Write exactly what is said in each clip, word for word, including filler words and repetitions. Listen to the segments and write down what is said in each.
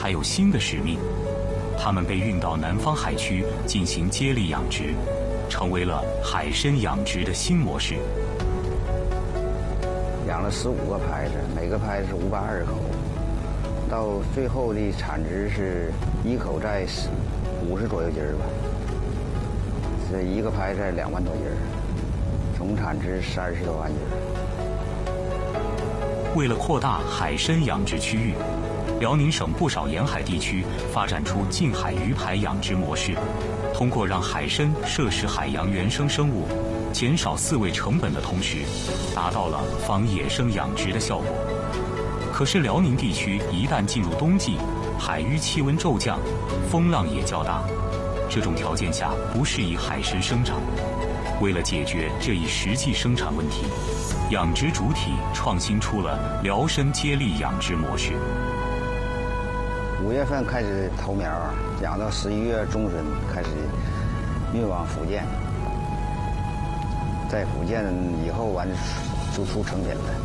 还有新的使命，它们被运到南方海区进行接力养殖，成为了海参养殖的新模式。 养了十五个牌子，每个牌子是五百二十口，到最后的产值是一口在五十左右斤儿吧，这一个牌在两万多斤儿，总产值三十多万斤儿。 为了扩大海参养殖区域，辽宁省不少沿海地区发展出近海鱼排养殖模式，通过让海参摄食海洋原生生物，减少饲喂成本的同时，达到了防野生养殖的效果。可是辽宁地区一旦进入冬季，海域气温骤降，风浪也较大，这种条件下不适宜海参生长。为了解决这一实际生产问题，养殖主体创新出了辽参接力养殖模式。 五月份开始投苗，养到十一月中旬开始运往福建，在福建以后完就出成品了。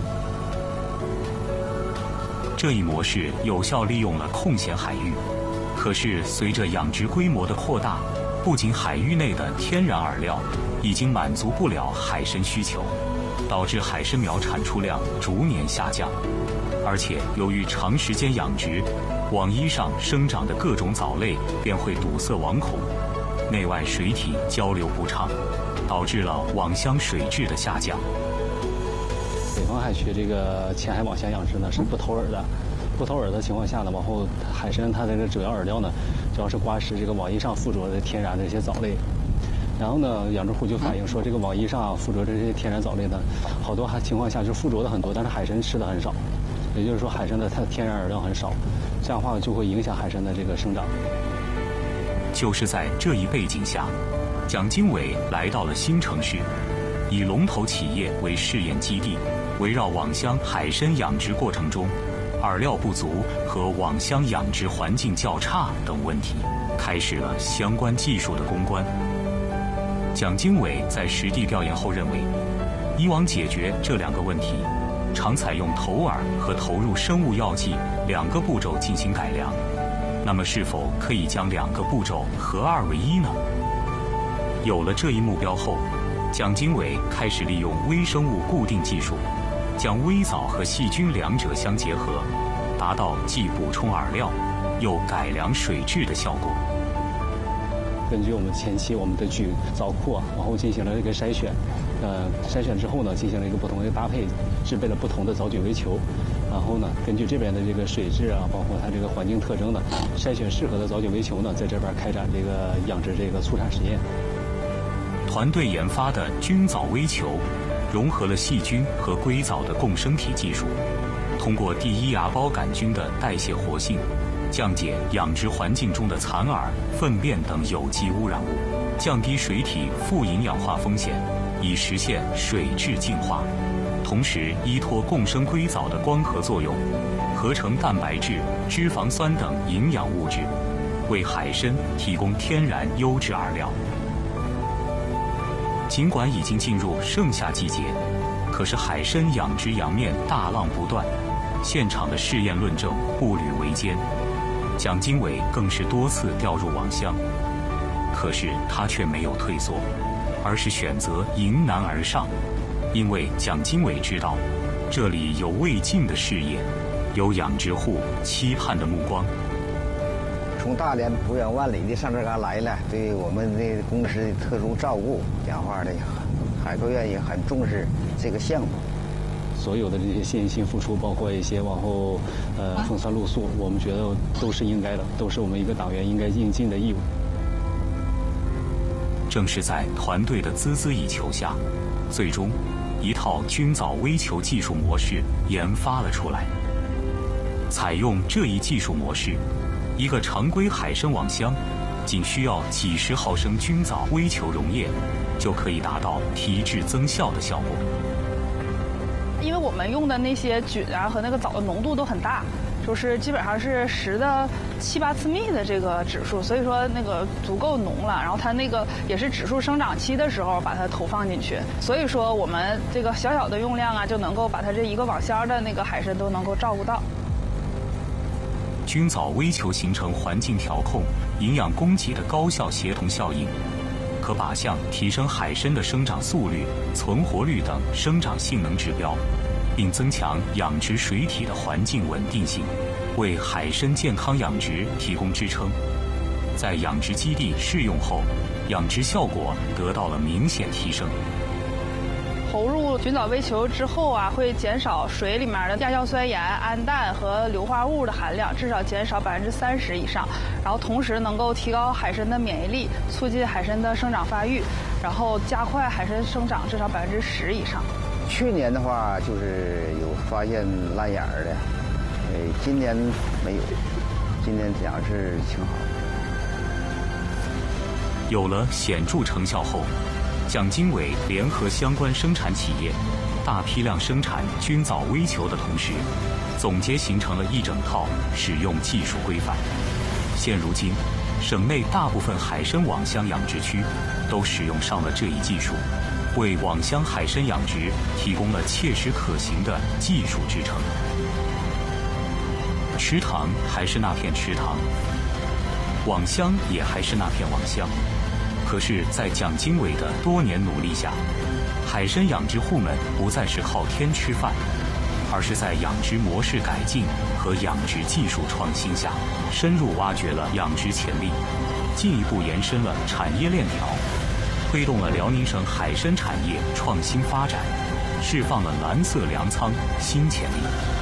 这一模式有效利用了空闲海域，可是随着养殖规模的扩大，不仅海域内的天然饵料已经满足不了海参需求，导致海参苗产出量逐年下降。而且由于长时间养殖，网衣上生长的各种藻类便会堵塞网孔，内外水体交流不畅，导致了网箱水质的下降。 北方海区这个浅海网箱养殖呢是不投饵的，不投饵的情况下呢，往后海参它的这个主要饵料呢，主要是刮食这个网衣上附着的天然的这些藻类。然后呢，养殖户就反映说，这个网衣上附着这些天然藻类呢，好多情况下就附着的很多，但是海参吃的很少。也就是说，海参的它的天然饵料很少，这样的话就会影响海参的这个生长。 就是在这一背景下，蒋经纬来到了新城市，以龙头企业为试验基地，围绕网箱海参养殖过程中饵料不足和网箱养殖环境较差等问题，开始了相关技术的攻关。蒋经纬在实地调研后认为，以往解决这两个问题，常采用投饵和投入生物药剂两个步骤进行改良，那么是否可以将两个步骤合二为一呢？有了这一目标后，蒋经纬开始利用微生物固定技术，将微藻和细菌两者相结合，达到既补充饵料又改良水质的效果。 根据我们前期我们的去藻库啊，然后进行了一个筛选，呃，筛选之后呢，进行了一个不同的搭配，制备了不同的藻菌微球，然后呢，根据这边的这个水质啊，包括它这个环境特征呢，筛选适合的藻菌微球呢，在这边开展这个养殖这个促产实验。 团队研发的菌藻微球，融合了细菌和硅藻的共生体技术，通过第一芽孢杆菌的代谢活性，降解养殖环境中的残饵、粪便等有机污染物，降低水体富营养化风险，以实现水质净化。同时，依托共生硅藻的光合作用，合成蛋白质、脂肪酸等营养物质，为海参提供天然优质饵料。尽管已经进入盛夏季节，可是海参养殖洋面大浪不断，现场的试验论证步履维艰。蒋经纬更是多次调入网箱，可是他却没有退缩，而是选择迎难而上，因为蒋经纬知道，这里有未尽的事业，有养殖户期盼的目光。 从大连不远万里的上这嘎来了，对我们的公司的特殊照顾，讲话的海科院也很重视这个项目。 所有的这些献心付出，包括一些往后呃风餐露宿，我们觉得都是应该的，都是我们一个党员应该应尽的义务。 正是在团队的孜孜以求下，最终一套菌藻微球技术模式研发了出来。采用这一技术模式，一个常规海参网箱仅需要几十毫升菌藻微球溶液，就可以达到提质增效的效果。 因为我们用的那些菌啊和那个藻的浓度都很大，就是基本上是十的七八次幂的这个指数，所以说那个足够浓了。然后它那个也是指数生长期的时候把它投放进去，所以说我们这个小小的用量啊，就能够把它这一个网箱的那个海参都能够照顾到。 菌藻微球形成环境调控、营养供给的高效协同效应，可靶向提升海参的生长速率、存活率等生长性能指标，并增强养殖水体的环境稳定性，为海参健康养殖提供支撑。在养殖基地试用后，养殖效果得到了明显提升。 投入菌藻微球之后啊，会减少水里面的亚硝酸盐、氨氮和硫化物的含量，至少减少百分之三十以上。然后同时能够提高海参的免疫力，促进海参的生长发育，然后加快海参生长至少百分之十以上。 去年的话就是有发现烂眼儿的，呃，今年没有，今年养是挺好。 有了显著成效后，蒋经纬联合相关生产企业，大批量生产菌藻微球的同时，总结形成了一整套使用技术规范。现如今，省内大部分海参网箱养殖区都使用上了这一技术，为网箱海参养殖提供了切实可行的技术支撑。池塘还是那片池塘，网箱也还是那片网箱。可是，在蒋经纬的多年努力下，海参养殖户们不再是靠天吃饭，而是在养殖模式改进和养殖技术创新下，深入挖掘了养殖潜力，进一步延伸了产业链条，推动了辽宁省海参产业创新发展，释放了蓝色粮仓新潜力。